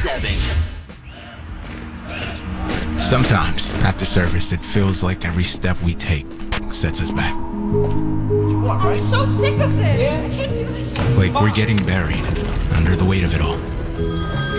Sometimes, after service, it feels like every step we take sets us back. I'm so sick of this. I can't do this. Like we're getting buried under the weight of it all.